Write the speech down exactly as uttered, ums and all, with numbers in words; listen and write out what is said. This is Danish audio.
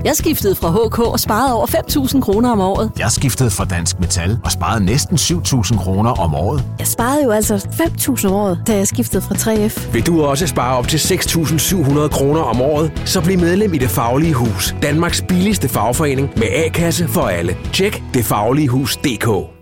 Jeg skiftede fra H K og sparede over fem tusind kroner om året. Jeg skiftede fra Dansk Metal og sparede næsten syv tusind kroner om året. Jeg sparede jo altså fem tusind om året, da jeg skiftede fra tre F. Vil du også spare op til seks tusind syv hundrede kroner om året, så bliv medlem i Det Faglige Hus. Danmarks billigste fagforening med A-kasse for alle. Tjek det faglige hus punktum d k.